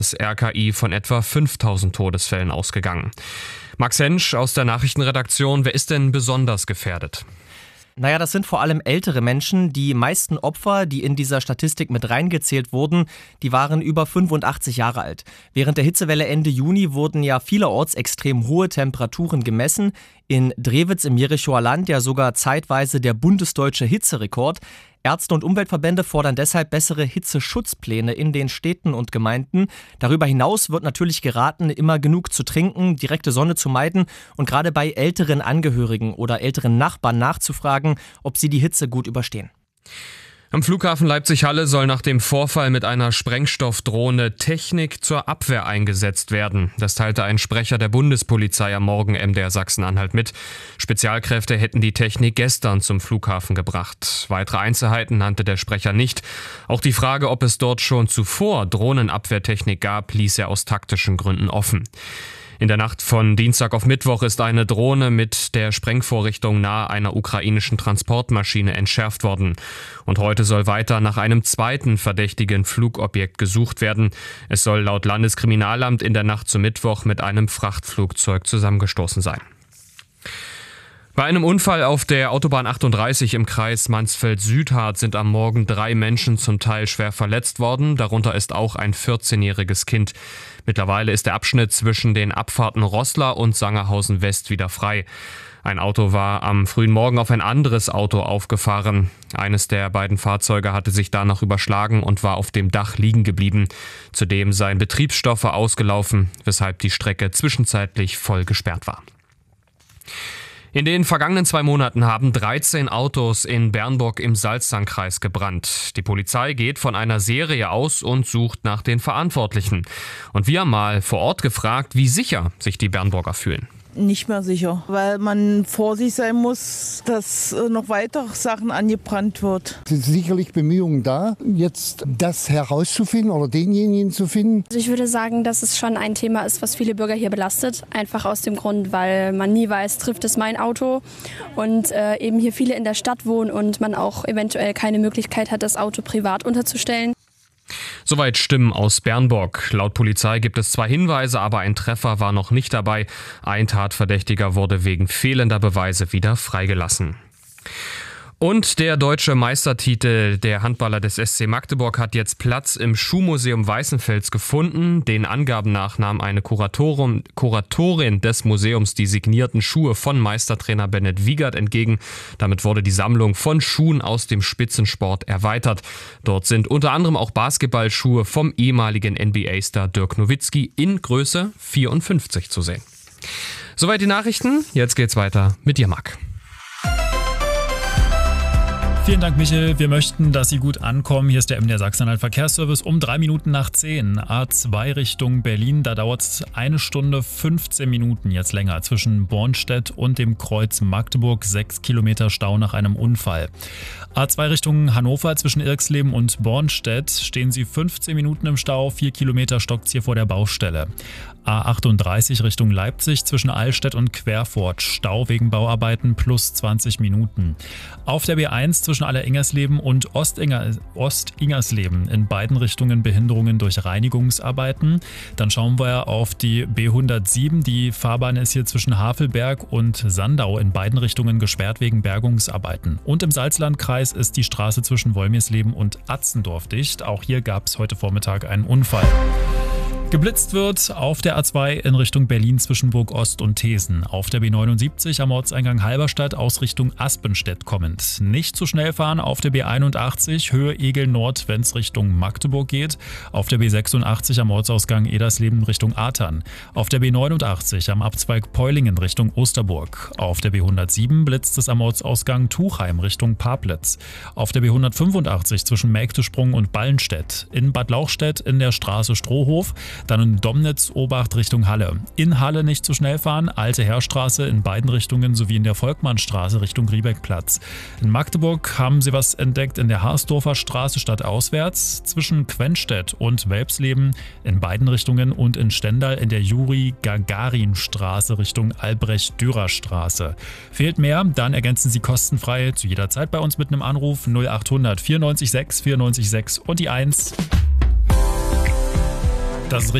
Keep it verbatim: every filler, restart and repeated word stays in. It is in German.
das R K I von etwa fünftausend Todesfällen ausgegangen. Max Hensch aus der Nachrichtenredaktion, wer ist denn besonders gefährdet? Naja, das sind vor allem ältere Menschen. Die meisten Opfer, die in dieser Statistik mit reingezählt wurden, die waren über fünfundachtzig Jahre alt. Während der Hitzewelle Ende Juni wurden ja vielerorts extrem hohe Temperaturen gemessen. In Drewitz im Jerichower Land ja sogar zeitweise der bundesdeutsche Hitzerekord. Ärzte und Umweltverbände fordern deshalb bessere Hitzeschutzpläne in den Städten und Gemeinden. Darüber hinaus wird natürlich geraten, immer genug zu trinken, direkte Sonne zu meiden und gerade bei älteren Angehörigen oder älteren Nachbarn nachzufragen, ob sie die Hitze gut überstehen. Am Flughafen Leipzig-Halle soll nach dem Vorfall mit einer Sprengstoffdrohne Technik zur Abwehr eingesetzt werden. Das teilte ein Sprecher der Bundespolizei am Morgen M D R Sachsen-Anhalt mit. Spezialkräfte hätten die Technik gestern zum Flughafen gebracht. Weitere Einzelheiten nannte der Sprecher nicht. Auch die Frage, ob es dort schon zuvor Drohnenabwehrtechnik gab, ließ er aus taktischen Gründen offen. In der Nacht von Dienstag auf Mittwoch ist eine Drohne mit der Sprengvorrichtung nahe einer ukrainischen Transportmaschine entschärft worden. Und heute soll weiter nach einem zweiten verdächtigen Flugobjekt gesucht werden. Es soll laut Landeskriminalamt in der Nacht zum Mittwoch mit einem Frachtflugzeug zusammengestoßen sein. Bei einem Unfall auf der Autobahn achtunddreißig im Kreis Mansfeld-Südharz sind am Morgen drei Menschen zum Teil schwer verletzt worden. Darunter ist auch ein vierzehnjähriges Kind. Mittlerweile ist der Abschnitt zwischen den Abfahrten Roßla und Sangerhausen West wieder frei. Ein Auto war am frühen Morgen auf ein anderes Auto aufgefahren. Eines der beiden Fahrzeuge hatte sich danach überschlagen und war auf dem Dach liegen geblieben. Zudem seien Betriebsstoffe ausgelaufen, weshalb die Strecke zwischenzeitlich voll gesperrt war. In den vergangenen zwei Monaten haben dreizehn Autos in Bernburg im Salzsandkreis gebrannt. Die Polizei geht von einer Serie aus und sucht nach den Verantwortlichen. Und wir haben mal vor Ort gefragt, wie sicher sich die Bernburger fühlen. Nicht mehr sicher, weil man vorsichtig sein muss, dass noch weitere Sachen angebrannt wird. Es sind sicherlich Bemühungen da, jetzt das herauszufinden oder denjenigen zu finden. Also ich würde sagen, dass es schon ein Thema ist, was viele Bürger hier belastet. Einfach aus dem Grund, weil man nie weiß, trifft es mein Auto und äh, eben hier viele in der Stadt wohnen und man auch eventuell keine Möglichkeit hat, das Auto privat unterzustellen. Soweit Stimmen aus Bernburg. Laut Polizei gibt es zwei Hinweise, aber ein Treffer war noch nicht dabei. Ein Tatverdächtiger wurde wegen fehlender Beweise wieder freigelassen. Und der deutsche Meistertitel der Handballer des S C Magdeburg hat jetzt Platz im Schuhmuseum Weißenfels gefunden. Den Angaben nach nahm eine Kuratorin, Kuratorin des Museums die signierten Schuhe von Meistertrainer Bennett Wiegert entgegen. Damit wurde die Sammlung von Schuhen aus dem Spitzensport erweitert. Dort sind unter anderem auch Basketballschuhe vom ehemaligen N B A-Star Dirk Nowitzki in Größe vierundfünfzig zu sehen. Soweit die Nachrichten. Jetzt geht's weiter mit dir, Marc. Vielen Dank, Michel. Wir möchten, dass Sie gut ankommen. Hier ist der M D R Sachsen-Anhalt Verkehrsservice um drei Minuten nach zehn. A zwei Richtung Berlin, da dauert es eine Stunde fünfzehn Minuten jetzt länger zwischen Bornstedt und dem Kreuz Magdeburg. Sechs Kilometer Stau nach einem Unfall. A zwei Richtung Hannover zwischen Irxleben und Bornstedt stehen Sie fünfzehn Minuten im Stau. Vier Kilometer stockt's hier vor der Baustelle. A achtunddreißig Richtung Leipzig zwischen Allstedt und Querfurt. Stau wegen Bauarbeiten plus zwanzig Minuten. Auf der B eins zwischen Allerengersleben und Ostinger, Ostingersleben in beiden Richtungen Behinderungen durch Reinigungsarbeiten. Dann schauen wir auf die B hundertsieben. Die Fahrbahn ist hier zwischen Havelberg und Sandau in beiden Richtungen gesperrt wegen Bergungsarbeiten. Und im Salzlandkreis ist die Straße zwischen Wolmirsleben und Atzendorf dicht. Auch hier gab es heute Vormittag einen Unfall. Geblitzt wird auf der A zwei in Richtung Berlin zwischen Burg Ost und Thesen. Auf der B neunundsiebzig am Ortseingang Halberstadt aus Richtung Aspenstedt kommend. Nicht zu schnell fahren auf der B einundachtzig Höhe Egel Nord, wenn es Richtung Magdeburg geht. Auf der B sechsundachtzig am Ortsausgang Edersleben Richtung Atern. Auf der B neunundachtzig am Abzweig Peulingen Richtung Osterburg. Auf der B hundertsieben blitzt es am Ortsausgang Tuchheim Richtung Pablitz. Auf der B hundertfünfundachtzig zwischen Mägdesprung und Ballenstedt. In Bad Lauchstädt in der Straße Strohhof. Dann in Domnitz, Obacht Richtung Halle. In Halle nicht zu schnell fahren, Alte Heerstraße in beiden Richtungen sowie in der Volkmannstraße Richtung Riebeckplatz. In Magdeburg haben sie was entdeckt in der Harsdorfer Straße stadtauswärts, zwischen Quenstedt und Welpsleben in beiden Richtungen und in Stendal in der Juri-Gagarin-Straße Richtung Albrecht-Dürer-Straße. Fehlt mehr, dann ergänzen Sie kostenfrei zu jeder Zeit bei uns mit einem Anruf null achthundert vierundneunzig sechs vierundneunzig sechs und die eins. Das ist